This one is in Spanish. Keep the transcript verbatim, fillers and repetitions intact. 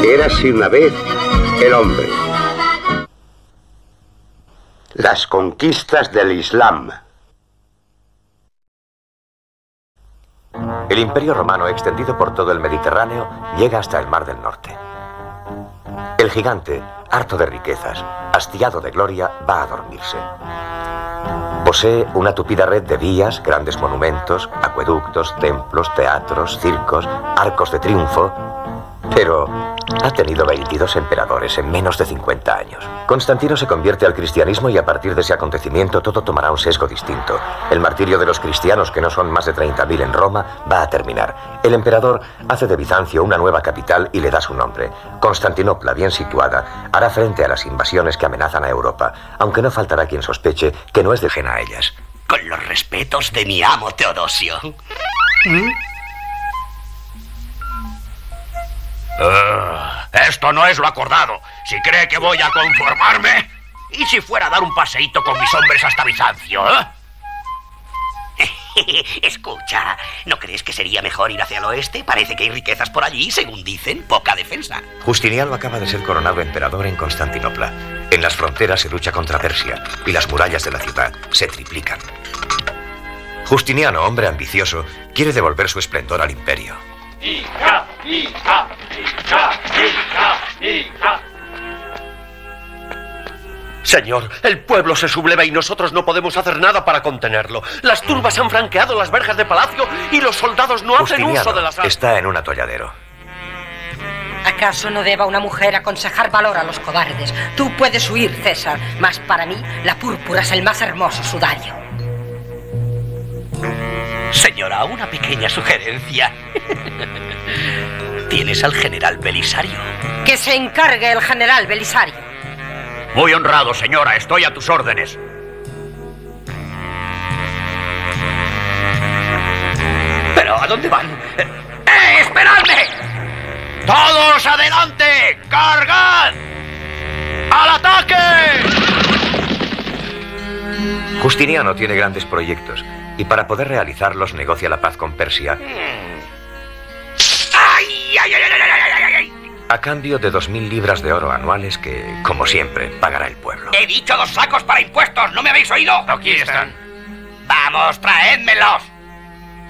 Érase una vez el hombre. Las conquistas del Islam. El Imperio Romano, extendido por todo el Mediterráneo, llega hasta el Mar del Norte. El gigante, harto de riquezas, hastiado de gloria, va a dormirse. Posee una tupida red de vías, grandes monumentos, acueductos, templos, teatros, circos, arcos de triunfo, pero ha tenido veintidós emperadores en menos de cincuenta años. Constantino se convierte al cristianismo y a partir de ese acontecimiento todo tomará un sesgo distinto. El martirio de los cristianos, que no son más de treinta mil en Roma, va a terminar. El emperador hace de Bizancio una nueva capital y le da su nombre. Constantinopla, bien situada, hará frente a las invasiones que amenazan a Europa, aunque no faltará quien sospeche que no es de ajena a ellas. Con los respetos de mi amo Teodosio. ¿Mm? Uh, esto no es lo acordado. Si cree que voy a conformarme. ¿Y si fuera a dar un paseíto con mis hombres hasta Bizancio, eh? Escucha, ¿no crees que sería mejor ir hacia el oeste? Parece que hay riquezas por allí, según dicen, poca defensa. Justiniano acaba de ser coronado emperador en Constantinopla. En las fronteras se lucha contra Persia y las murallas de la ciudad se triplican. Justiniano, hombre ambicioso, quiere devolver su esplendor al imperio. ¡Hija! ¡Hija! ¡Hija! ¡Hija! ¡Hija! Señor, el pueblo se subleva y nosotros no podemos hacer nada para contenerlo. Las turbas han franqueado las verjas de palacio y los soldados no hacen uso de las armas. Está en un atolladero. ¿Acaso no deba una mujer aconsejar valor a los cobardes? Tú puedes huir, César, mas para mí la púrpura es el más hermoso sudario. Señora, una pequeña sugerencia. ¿Tienes al general Belisario? Que se encargue el general Belisario. Muy honrado, señora. Estoy a tus órdenes. ¿Pero a dónde van? ¡Eh, esperadme! ¡Todos adelante! ¡Cargad! ¡Al ataque! Justiniano tiene grandes proyectos y para poder realizarlos negocia la paz con Persia. ¡Ay, ay, ay, ay, ay, ay, ay, ay! A cambio de dos mil libras de oro anuales que, como siempre, pagará el pueblo. He dicho dos sacos para impuestos, ¿no me habéis oído? Aquí están. Vamos, traédmelos.